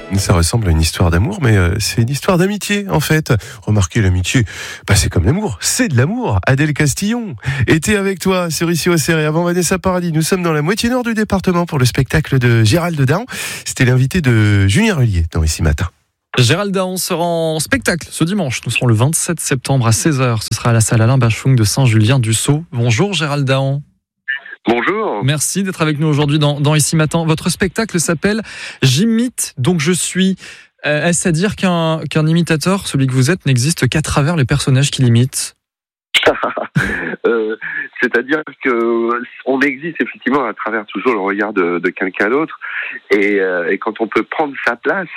Ça ressemble à une histoire d'amour, mais c'est une histoire d'amitié, en fait. Remarquez, l'amitié, c'est comme l'amour, c'est de l'amour. Adèle Castillon était avec toi sur Ici Auxerre et avant Vanessa Paradis. Nous sommes dans la moitié nord du département pour le spectacle de Gérald Daon. C'était l'invité de Julien Rullier dans Ici Matin. Gérald Daon sera en spectacle ce dimanche. Nous serons le 27 septembre à 16h. Ce sera à la salle Alain Bachung de Saint-Julien-du-Sault. Bonjour Gérald Daon. Bonjour. Merci d'être avec nous aujourd'hui dans Ici Matin. Votre spectacle s'appelle J'imite, donc je suis. Est-ce à dire qu'un imitateur, celui que vous êtes, n'existe qu'à travers les personnages qu'il imite? C'est-à-dire que on existe effectivement à travers toujours le regard de quelqu'un d'autre, et quand on peut prendre sa place,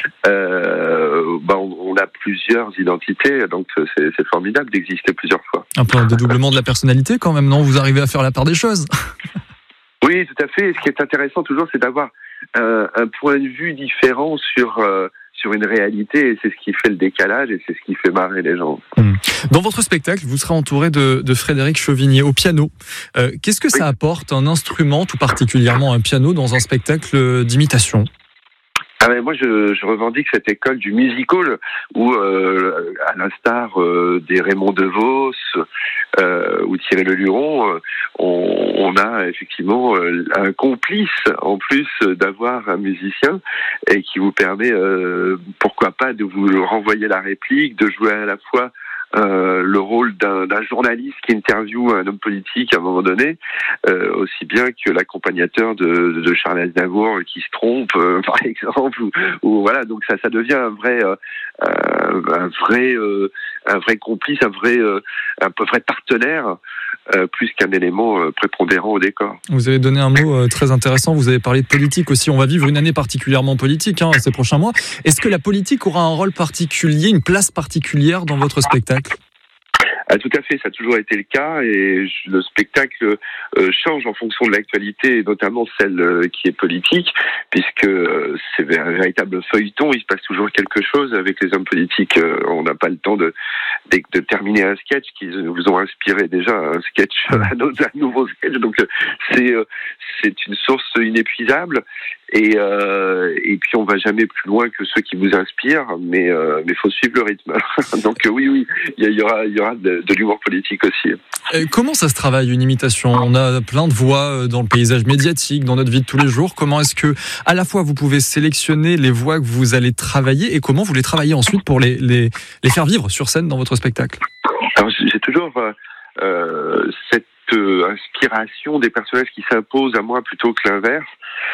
on a plusieurs identités, donc c'est formidable d'exister plusieurs fois. Un peu un dédoublement de la personnalité quand même, non? Vous arrivez à faire la part des choses. Oui, tout à fait. Ce qui est intéressant toujours, c'est d'avoir un point de vue différent sur une réalité, et c'est ce qui fait le décalage et c'est ce qui fait marrer les gens. Dans votre spectacle, vous serez entouré de Frédéric Chevigné au piano. Qu'est-ce que ça apporte, un instrument, tout particulièrement un piano, dans un spectacle d'imitation? Moi, je revendique cette école du musical où, à l'instar des Raymond DeVos ou Thierry Leluron, on a effectivement un complice en plus d'avoir un musicien, et qui vous permet, pourquoi pas, de vous renvoyer la réplique, de jouer à la fois le rôle d'un journaliste qui interviewe un homme politique à un moment donné, aussi bien que l'accompagnateur de Charles Aznavour qui se trompe, par exemple, ou voilà. Donc ça devient un vrai complice, un vrai partenaire, plus qu'un élément prépondérant au décor. Vous avez donné un mot très intéressant, vous avez parlé de politique aussi. On va vivre une année particulièrement politique ces prochains mois. Est-ce que la politique aura un rôle particulier, une place particulière dans votre spectacle? Tout à fait, ça a toujours été le cas, et le spectacle change en fonction de l'actualité, et notamment celle qui est politique, puisque c'est un véritable feuilleton. Il se passe toujours quelque chose avec les hommes politiques. On n'a pas le temps de terminer un sketch qu'ils vous ont inspiré déjà un nouveau sketch. Donc c'est une source inépuisable, et puis on va jamais plus loin que ceux qui vous inspirent, mais faut suivre le rythme. Donc oui, il y aura de l'humour politique aussi. Comment ça se travaille, une imitation? On a plein de voix dans le paysage médiatique, dans notre vie de tous les jours. Comment est-ce que, à la fois, vous pouvez sélectionner les voix que vous allez travailler, et comment vous les travaillez ensuite pour les faire vivre sur scène dans votre spectacle? Alors, j'ai toujours cette inspiration des personnages qui s'imposent à moi plutôt que l'inverse.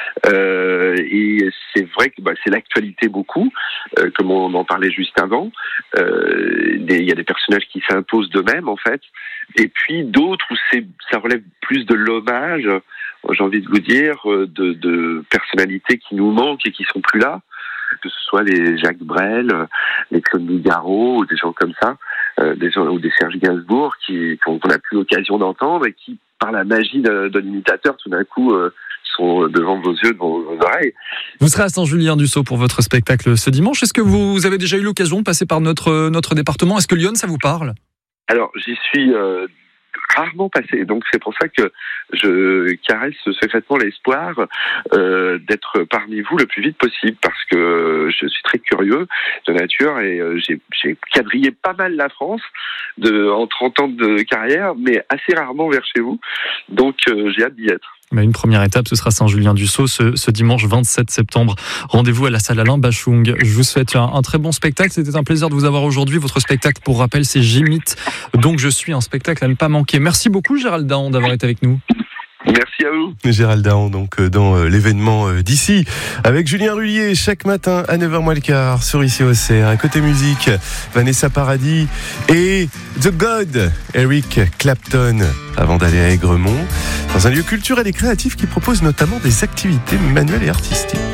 Et c'est vrai que c'est l'actualité beaucoup, comme on en parlait juste avant. Il y a des personnages qui s'imposent d'eux-mêmes en fait, et puis d'autres où ça relève plus de l'hommage, j'ai envie de vous dire, de personnalités qui nous manquent et qui sont plus là, que ce soit les Jacques Brel, les Claude Nougaro, ou des gens comme ça, ou des Serge Gainsbourg qu'on n'a plus l'occasion d'entendre, et qui, par la magie de l'imitateur, tout d'un coup sont devant vos yeux, devant vos oreilles. Vous serez à Saint-Julien-du-Sault pour votre spectacle ce dimanche. Est-ce que vous avez déjà eu l'occasion de passer par notre département? Est-ce que Lyon, ça vous parle? Alors, j'y suis rarement passé, donc c'est pour ça que je caresse secrètement l'espoir d'être parmi vous le plus vite possible, parce que je suis très curieux de nature, et j'ai quadrillé pas mal la France en 30 ans de carrière, mais assez rarement vers chez vous, donc j'ai hâte d'y être. Une première étape, ce sera Saint-Julien-du-Sault ce dimanche 27 septembre. Rendez-vous à la salle Alain Bachung. Je vous souhaite un très bon spectacle. C'était un plaisir de vous avoir aujourd'hui. Votre spectacle, pour rappel, c'est J'imite. Donc je suis, un spectacle à ne pas manquer. Merci beaucoup Gérald Daon d'avoir été avec nous. Merci à vous. Gérald Daon, donc dans l'événement d'ici, avec Julien Rullier, chaque matin à 9h moins le quart, sur Ici Auxerre. À côté musique, Vanessa Paradis et The God, Eric Clapton, avant d'aller à Aigremont, dans un lieu culturel et créatif qui propose notamment des activités manuelles et artistiques.